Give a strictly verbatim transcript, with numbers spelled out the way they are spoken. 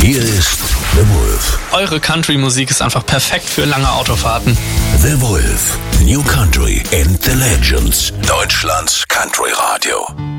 Hier ist The Wolf. Eure Country-Musik ist einfach perfekt für lange Autofahrten. The Wolf, New Country and the Legends. Deutschlands Country Radio.